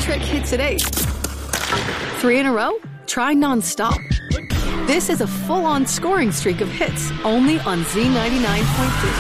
trick hits at 8. 3 in a row? Try non-stop. This is a full-on scoring streak of hits only on Z99.3.